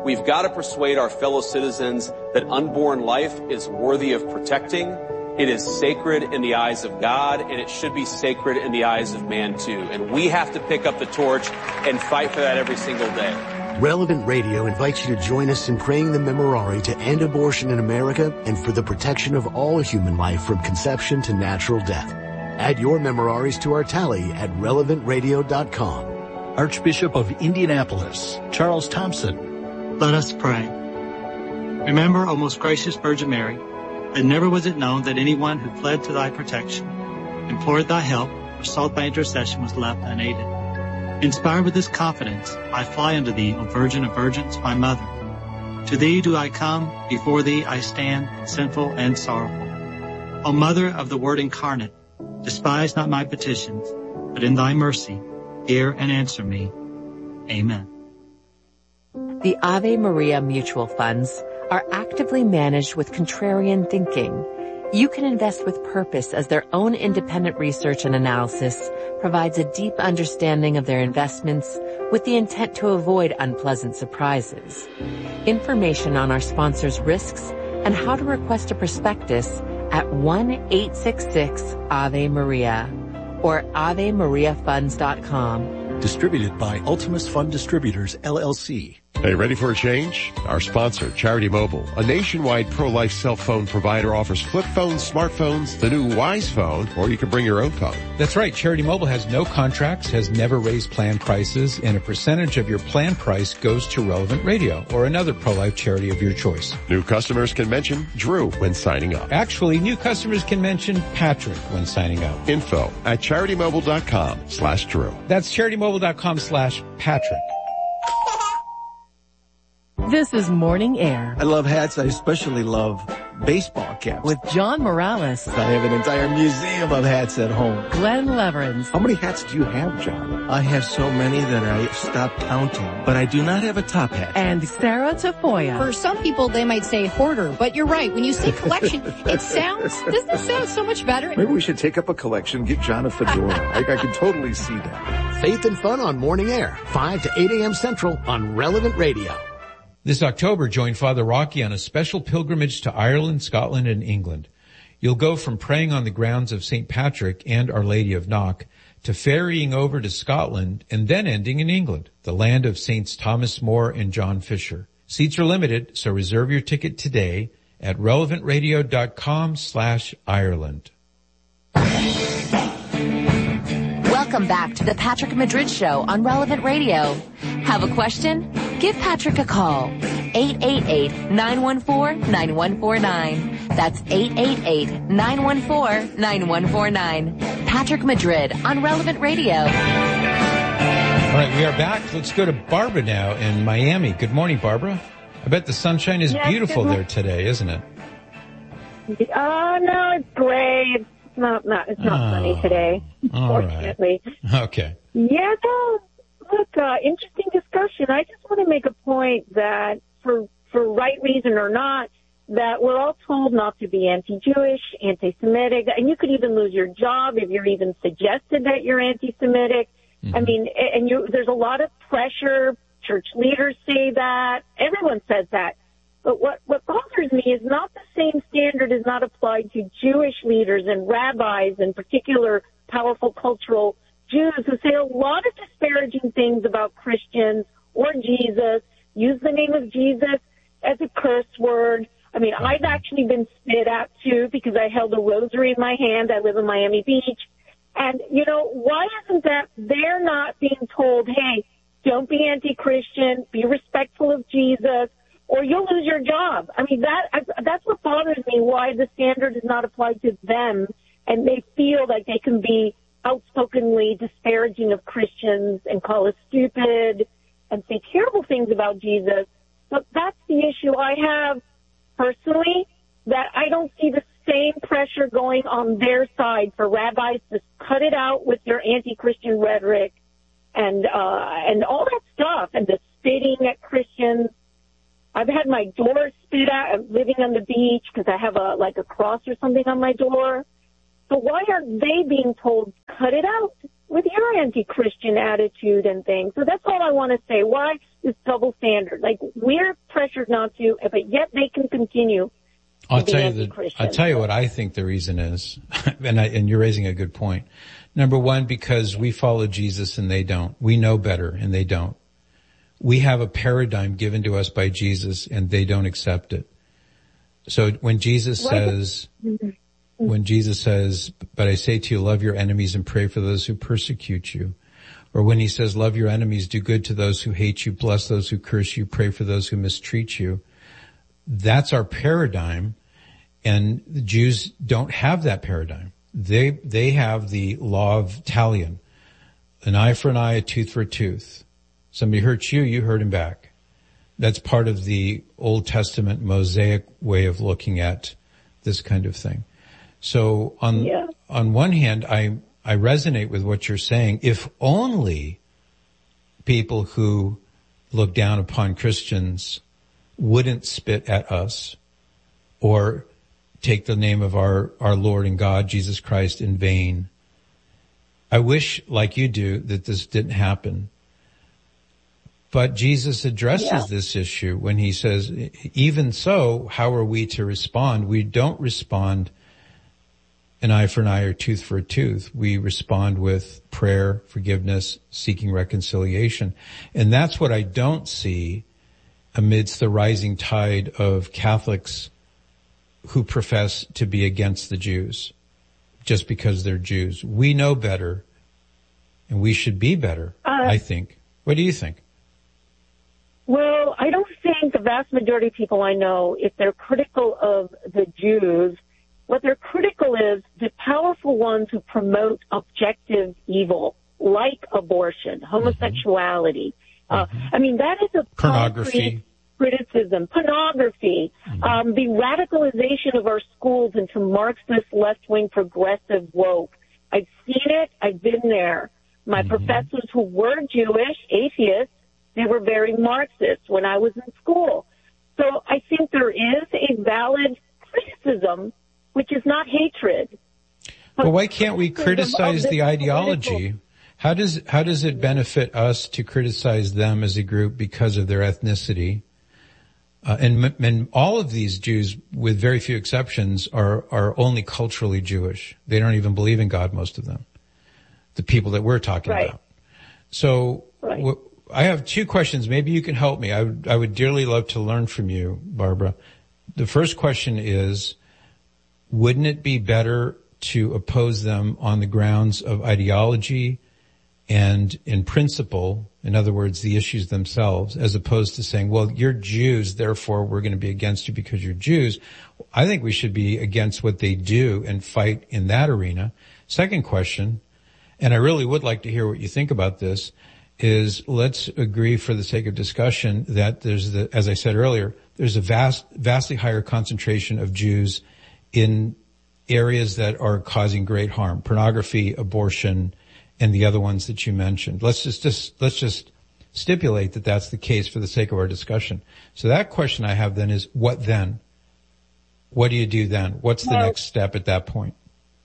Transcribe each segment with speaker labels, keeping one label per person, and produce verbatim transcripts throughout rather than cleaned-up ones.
Speaker 1: We've got to persuade our fellow citizens that unborn life is worthy of protecting. It is sacred in the eyes of God, and it should be sacred in the eyes of man too. And we have to pick up the torch and fight for that every single day.
Speaker 2: Relevant Radio invites you to join us in praying the Memorare to end abortion in America and for the protection of all human life from conception to natural death. Add your Memoraries to our tally at relevant radio dot com.
Speaker 3: Archbishop of Indianapolis, Charles Thompson.
Speaker 4: Let us pray. Remember, O most gracious Virgin Mary, that never was it known that anyone who fled to thy protection, implored thy help, or sought thy intercession was left unaided. Inspired with this confidence, I fly unto thee, O Virgin of Virgins, my mother. To thee do I come, before thee I stand, sinful and sorrowful. O Mother of the Word incarnate, despise not my petitions, but in thy mercy, hear and answer me. Amen.
Speaker 5: The Ave Maria mutual funds are actively managed with contrarian thinking. You can invest with purpose as their own independent research and analysis provides a deep understanding of their investments with the intent to avoid unpleasant surprises. Information on our sponsors' risks and how to request a prospectus at one eight six six Ave Maria or ave maria funds dot com.
Speaker 3: Distributed by Ultimus Fund Distributors, L L C.
Speaker 6: Hey, ready for a change? Our sponsor, Charity Mobile, a nationwide pro-life cell phone provider, offers flip phones, smartphones, the new Wise phone, or you can bring your own phone.
Speaker 7: That's right. Charity Mobile has no contracts, has never raised plan prices, and a percentage of your plan price goes to Relevant Radio or another pro-life charity of your choice.
Speaker 6: New customers can mention Drew when signing up.
Speaker 7: Actually, new customers can mention Patrick when signing up.
Speaker 6: Info at charitymobile.com slash Drew.
Speaker 7: That's charitymobile.com slash Patrick.
Speaker 8: This is Morning Air.
Speaker 9: I love hats. I especially love baseball caps.
Speaker 8: With John Morales.
Speaker 9: I have an entire museum of hats at home.
Speaker 8: Glenn Leverins.
Speaker 9: How many hats do you have, John? I have so many that I stopped counting. But I do not have a top hat.
Speaker 8: And Sarah Tafoya.
Speaker 10: For some people, they might say hoarder, but you're right. When you say collection, it sounds, doesn't it sound so much better?
Speaker 11: Maybe we should take up a collection, get John a fedora. I, I can totally see that.
Speaker 2: Faith and Fun on Morning Air, five to eight a.m. Central on Relevant Radio.
Speaker 7: This October, join Father Rocky on a special pilgrimage to Ireland, Scotland, and England. You'll go from praying on the grounds of Saint Patrick and Our Lady of Knock to ferrying over to Scotland and then ending in England, the land of Saints Thomas More and John Fisher. Seats are limited, so reserve your ticket today at relevant radio dot com slash Ireland.
Speaker 5: Welcome back to the Patrick Madrid Show on Relevant Radio. Have a question? Give Patrick a call. eight eight eight, nine one four, nine one four nine. That's eight eight eight, nine one four, nine one four nine. Patrick Madrid on Relevant Radio.
Speaker 7: All right, we are back. Let's go to Barbara now in Miami. Good morning, Barbara. I bet the sunshine is
Speaker 12: yes,
Speaker 7: beautiful there today, isn't it?
Speaker 12: Oh, no, it's gray. It's not, not, it's not
Speaker 7: oh,
Speaker 12: sunny today,
Speaker 7: all
Speaker 12: unfortunately.
Speaker 7: Right. Okay.
Speaker 12: Yeah, no, look, uh, interesting discussion. I just want to make a point that for, for right reason or not, that we're all told not to be anti-Jewish, anti-Semitic, and you could even lose your job if you're even suggested that you're anti-Semitic. Mm-hmm. I mean, and you, there's a lot of pressure. Church leaders say that. Everyone says that. But what, what bothers me is not the same standard is not applied to Jewish leaders and rabbis and particular powerful cultural Jews who say a lot of disparaging things about Christians or Jesus, use the name of Jesus as a curse word. I mean, I've actually been spit at, too, because I held a rosary in my hand. I live in Miami Beach. And, you know, why isn't that they're not being told, hey, don't be anti-Christian, be respectful of Jesus, or you'll lose your job. I mean, that that's what bothers me, why the standard is not applied to them, and they feel like they can be outspokenly disparaging of Christians and call us stupid and say terrible things about Jesus. But that's the issue I have personally, that I don't see the same pressure going on their side for rabbis to cut it out with their anti-Christian rhetoric and uh and all that stuff, and the spitting at Christians. I've had my door spit at. I'm living on the beach because I have a like a cross or something on my door. So why aren't they being told, cut it out? with your anti-Christian attitude and things. So that's all I want to say. Why this double standard? Like, we're pressured not to, but yet they can continue
Speaker 7: I'll
Speaker 12: to be
Speaker 7: tell you the,
Speaker 12: anti-Christian.
Speaker 7: I'll tell you what I think the reason is, and, I, and you're raising a good point. Number one, because we follow Jesus and they don't. We know better and they don't. We have a paradigm given to us by Jesus and they don't accept it. So when Jesus says, when Jesus says, but I say to you, love your enemies and pray for those who persecute you. Or when he says, love your enemies, do good to those who hate you, bless those who curse you, pray for those who mistreat you. That's our paradigm. And the Jews don't have that paradigm. They, they have the law of Talion. An eye for an eye, a tooth for a tooth. Somebody hurts you, you hurt him back. That's part of the Old Testament Mosaic way of looking at this kind of thing. So on, yeah. on one hand, I, I resonate with what you're saying. If only people who look down upon Christians wouldn't spit at us or take the name of our, our Lord and God, Jesus Christ, in vain. I wish, like you do, that this didn't happen. But Jesus addresses yeah. this issue when he says, even so, how are we to respond? We don't respond an eye for an eye or tooth for a tooth. We respond with prayer, forgiveness, seeking reconciliation. And that's what I don't see amidst the rising tide of Catholics who profess to be against the Jews just because they're Jews. We know better and we should be better, uh, I think. What do you think?
Speaker 12: Well, I don't think the vast majority of people I know, if they're critical of the Jews, what they're critical is the powerful ones who promote objective evil, like abortion, homosexuality. Mm-hmm. Uh, I mean, that is a
Speaker 7: pornography
Speaker 12: criticism, pornography, mm-hmm. um, the radicalization of our schools into Marxist, left-wing, progressive woke. I've seen it. I've been there. My mm-hmm. professors who were Jewish, atheists, they were very Marxist when I was in school. So I think there is a valid criticism, which is not hatred.
Speaker 7: Well, why can't we criticize the ideology? Political. How does, how does it benefit us to criticize them as a group because of their ethnicity? Uh, and, and all of these Jews, with very few exceptions, are, are only culturally Jewish. They don't even believe in God, most of them. The people that we're talking
Speaker 12: right.
Speaker 7: about. So,
Speaker 12: right.
Speaker 7: w- I have two questions. Maybe you can help me. I would, I would dearly love to learn from you, Barbara. The first question is, wouldn't it be better to oppose them on the grounds of ideology and in principle, in other words, the issues themselves, as opposed to saying, well, you're Jews, therefore we're going to be against you because you're Jews? I think we should be against what they do and fight in that arena. Second question, and I really would like to hear what you think about this, is let's agree for the sake of discussion that there's the, as I said earlier, there's a vast, vastly higher concentration of Jews in areas that are causing great harm, pornography, abortion, and the other ones that you mentioned. Let's just, just, let's just stipulate that that's the case for the sake of our discussion. So that question I have then is, what then? What do you do then? What's the well, next step at that point?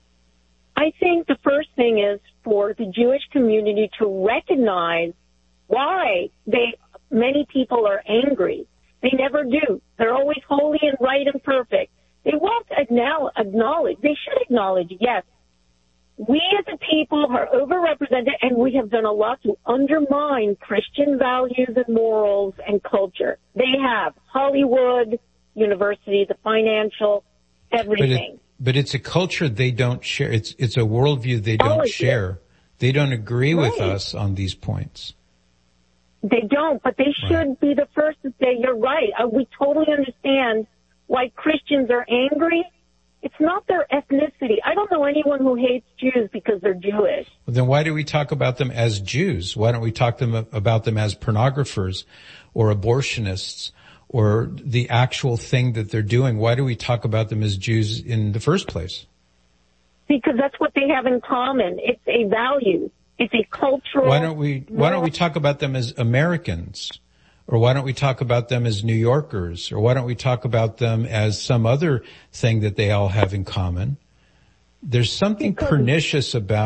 Speaker 12: I think the first thing is for the Jewish community to recognize why they, many people are angry. They never do. They're always holy and right and perfect. They won't acknowledge. They should acknowledge, yes, we as a people are overrepresented and we have done a lot to undermine Christian values and morals and culture. They have Hollywood, university, the financial, everything.
Speaker 7: But, it, but it's a culture they don't share. It's it's a worldview they don't oh, share. Is. They don't agree right. with us on these points.
Speaker 12: They don't, but they should right. be the first to say, you're right. Uh, we totally understand why Christians are angry. It's not their ethnicity. I don't know anyone who hates Jews because they're Jewish.
Speaker 7: Well, then why do we talk about them as Jews? Why don't we talk them about them as pornographers or abortionists or the actual thing that they're doing? Why do we talk about them as Jews in the first place?
Speaker 12: Because that's what they have in common. It's a value. It's a cultural.
Speaker 7: Why don't we, why don't we talk about them as Americans? Or why don't we talk about them as New Yorkers? Or why don't we talk about them as some other thing that they all have in common? There's something because pernicious about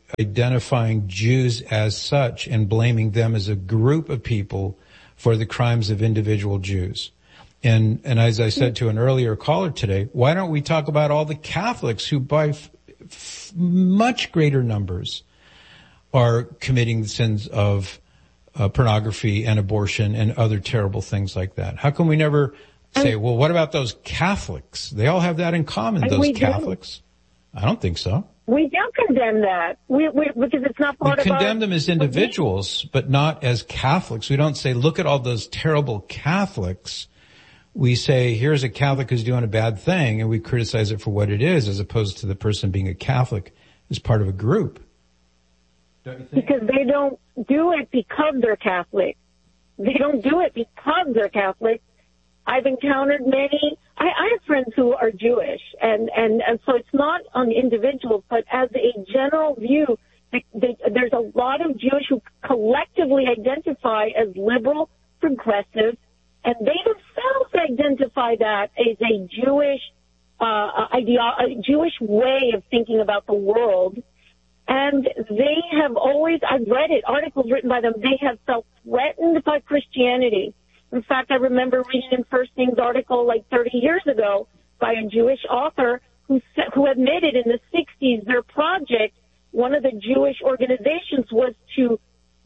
Speaker 7: identifying Jews as such and blaming them as a group of people for the crimes of individual Jews. And, and as I said to an earlier caller today, why don't we talk about all the Catholics who by f- f- much greater numbers are committing the sins of uh, pornography and abortion and other terrible things like that? How come we never say, well, what about those Catholics? They all have that in common, those Catholics. Do. I don't think so.
Speaker 12: We don't condemn that. We, we, because it's not part
Speaker 7: we
Speaker 12: of our...
Speaker 7: We condemn them as individuals, but not as Catholics. We don't say, look at all those terrible Catholics. We say, here's a Catholic who's doing a bad thing, and we criticize it for what it is, as opposed to the person being a Catholic as part of a group. Don't you think?
Speaker 12: Because they don't do it because they're Catholic. They don't do it because they're Catholic. I've encountered many, I, I have friends who are Jewish, and, and, and so it's not on individuals, but as a general view, they, they, there's a lot of Jewish who collectively identify as liberal, progressive, and they themselves identify that as a Jewish, uh, idea, a Jewish way of thinking about the world. And they have always, I've read it, articles written by them, they have felt threatened by Christianity. In fact, I remember reading in First Things article like thirty years ago by a Jewish author who who admitted in the sixties their project, one of the Jewish organizations, was to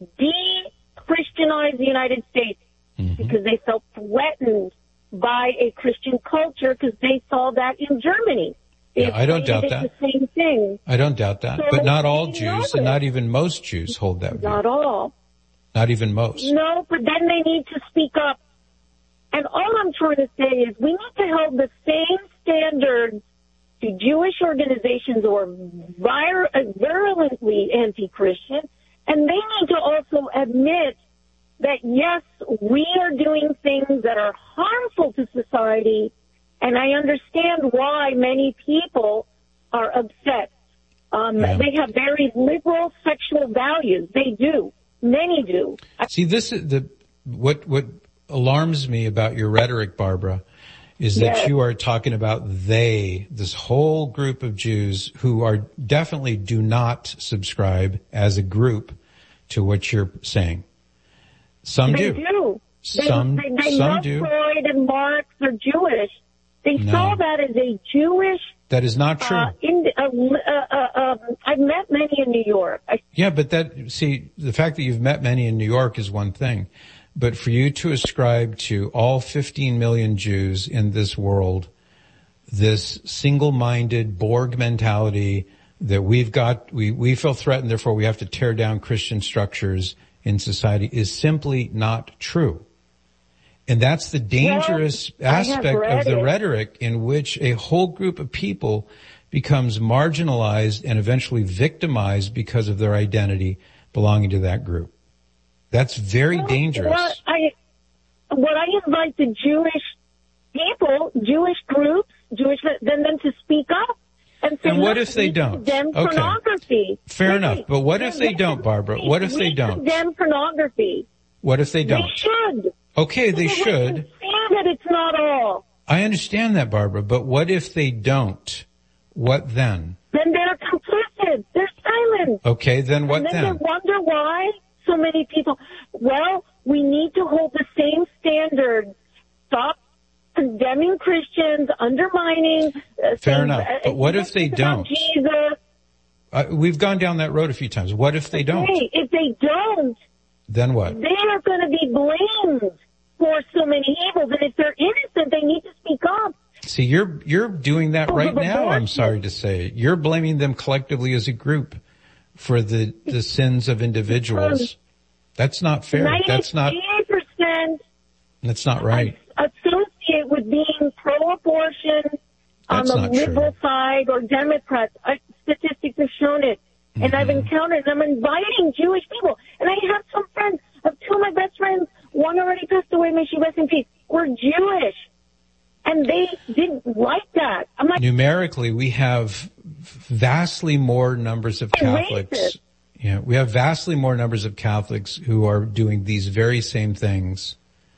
Speaker 12: de-Christianize the United States mm-hmm. because they felt threatened by a Christian culture because they saw that in Germany.
Speaker 7: Yeah, I don't doubt that.
Speaker 12: The same thing.
Speaker 7: I don't doubt that.
Speaker 12: So
Speaker 7: but not all Jews, and not even most Jews hold that view.
Speaker 12: Not all.
Speaker 7: Not even most.
Speaker 12: No, but then they need to speak up. And all I'm trying to say is we need to hold the same standards to Jewish organizations who are vir- virulently anti-Christian, and they need to also admit that, yes, we are doing things that are harmful to society, and I understand why many people are upset. Um, yeah. They have very liberal sexual values. They do. Many do.
Speaker 7: See, this is the what what alarms me about your rhetoric, Barbara, is that yes. you are talking about they, this whole group of Jews who are definitely do not subscribe as a group to what you're saying. Some
Speaker 12: they
Speaker 7: do.
Speaker 12: do.
Speaker 7: Some
Speaker 12: they, they, they
Speaker 7: some
Speaker 12: love
Speaker 7: do.
Speaker 12: Freud and Marx are Jewish. They
Speaker 7: no.
Speaker 12: saw that as a Jewish.
Speaker 7: That is not true.
Speaker 12: Uh, in, uh, uh, uh, um, I've met many in New York. I,
Speaker 7: yeah, but that, see, the fact that you've met many in New York is one thing. But for you to ascribe to all fifteen million Jews in this world this single-minded Borg mentality that we've got, we, we feel threatened, therefore we have to tear down Christian structures in society is simply not true. And that's the dangerous well, aspect of the it. rhetoric in which a whole group of people becomes marginalized and eventually victimized because of their identity belonging to that group. That's very well, dangerous.
Speaker 12: What I, what I invite the Jewish people, Jewish groups, Jewish, then them to speak up. And, say,
Speaker 7: and what if they don't?
Speaker 12: Condemn
Speaker 7: okay.
Speaker 12: pornography.
Speaker 7: Fair
Speaker 12: we,
Speaker 7: enough. But what if they don't, Barbara? What if they don't?
Speaker 12: Condemn pornography.
Speaker 7: What if they don't?
Speaker 12: They should.
Speaker 7: Okay, they should.
Speaker 12: I understand that it's not all.
Speaker 7: I understand that, Barbara, but what if they don't? What then?
Speaker 12: Then they're complicit. They're silent.
Speaker 7: Okay, then what
Speaker 12: and then?
Speaker 7: then?
Speaker 12: They wonder why so many people. Well, we need to hold the same standards. Stop condemning Christians, undermining. Uh,
Speaker 7: Fair
Speaker 12: things,
Speaker 7: enough.
Speaker 12: Uh,
Speaker 7: but what if they don't?
Speaker 12: Jesus.
Speaker 7: Uh, we've gone down that road a few times. What if they don't?
Speaker 12: Hey, if they don't,
Speaker 7: then what?
Speaker 12: They are going to be blamed for so many evils, and if they're innocent, they need to speak up.
Speaker 7: See, you're you're doing that right now, I'm sorry to say. You're blaming them collectively as a group for the, the sins of individuals. That's not fair. That's not...
Speaker 12: ninety percent
Speaker 7: That's not right.
Speaker 12: Associate with being pro-abortion on the liberal side or Democrats. Statistics have shown it. And mm-hmm. I've encountered, and I'm inviting Jewish people. And I have some friends, I have two of my best friends, one already passed away, may she rest in peace, were Jewish. And they didn't like that. I'm like,
Speaker 7: numerically, we have vastly more numbers of Catholics. Racist. Yeah, we have vastly more numbers of Catholics who are doing these very same things.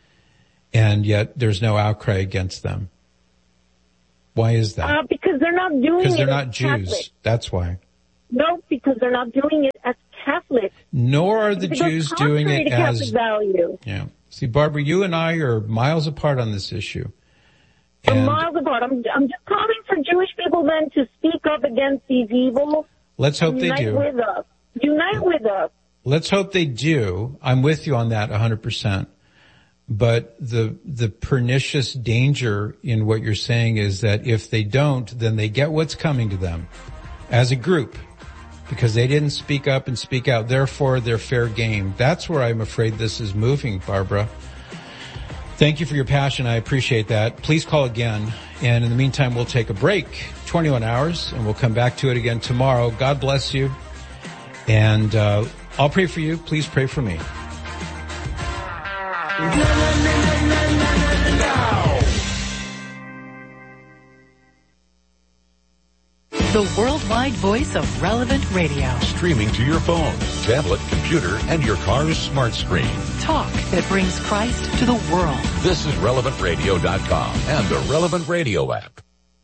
Speaker 7: And yet there's no outcry against them. Why is that?
Speaker 12: Uh, because they're not doing it.
Speaker 7: Because they're not
Speaker 12: as
Speaker 7: Jews.
Speaker 12: Catholic.
Speaker 7: That's why.
Speaker 12: No, because they're not doing it as Catholics.
Speaker 7: Nor are the
Speaker 12: Because
Speaker 7: Jews doing
Speaker 12: contrary
Speaker 7: it
Speaker 12: to Catholic
Speaker 7: as...
Speaker 12: value.
Speaker 7: Yeah. See, Barbara, you and I are miles apart on this issue.
Speaker 12: We're
Speaker 7: And
Speaker 12: miles apart. I'm, I'm just calling for Jewish people then to speak up against these evils.
Speaker 7: let's hope they
Speaker 12: Unite
Speaker 7: do.
Speaker 12: with us. Unite with us.
Speaker 7: Let's hope they do. I'm with you on that one hundred percent. But the the pernicious danger in what you're saying is that if they don't, then they get what's coming to them as a group because they didn't speak up and speak out. Therefore, they're fair game. That's where I'm afraid this is moving, Barbara. Thank you for your passion. I appreciate that. Please call again. And in the meantime, we'll take a break, twenty-one hours, and we'll come back to it again tomorrow. God bless you. And uh I'll pray for you. Please pray for me.
Speaker 8: The worldwide voice of Relevant Radio.
Speaker 13: Streaming to your phone, tablet, computer, and your car's smart screen.
Speaker 8: Talk that brings Christ to the world.
Speaker 13: This is relevant radio dot com and the Relevant Radio app.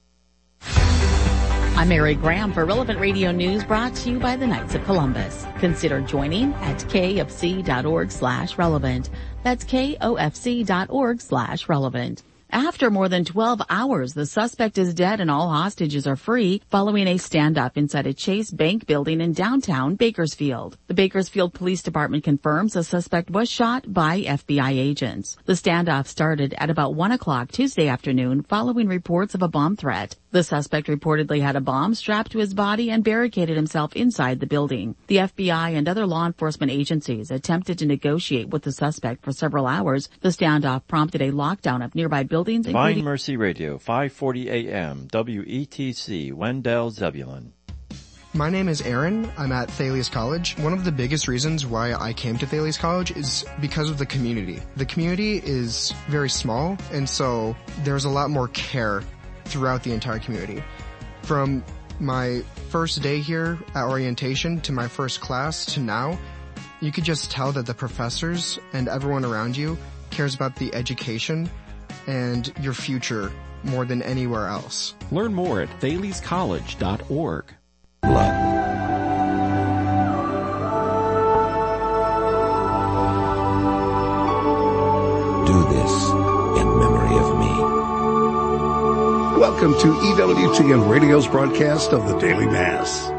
Speaker 14: I'm Mary Graham for Relevant Radio News, brought to you by the Knights of Columbus. Consider joining at kfc.org slash relevant. That's kofc.org slash relevant. After more than twelve hours, the suspect is dead and all hostages are free following a standoff inside a Chase Bank building in downtown Bakersfield. The Bakersfield Police Department confirms the suspect was shot by F B I agents. The standoff started at about one o'clock Tuesday afternoon following reports of a bomb threat. The suspect reportedly had a bomb strapped to his body and barricaded himself inside the building. The F B I and other law enforcement agencies attempted to negotiate with the suspect for several hours. The standoff prompted a lockdown of nearby buildings.
Speaker 15: Divine Mercy Radio, five forty A M, W E T C, Wendell, Zebulon.
Speaker 16: My name is Aaron. I'm at Thales College. One of the biggest reasons why I came to Thales College is because of the community. The community is very small, and so there's a lot more care throughout the entire community. From my first day here at orientation to my first class to now, you could just tell that the professors and everyone around you cares about the education and your future more than anywhere else.
Speaker 17: Learn more at thales college dot org.
Speaker 13: Do this in memory of me.
Speaker 18: Welcome to E W T N Radio's broadcast of the Daily Mass.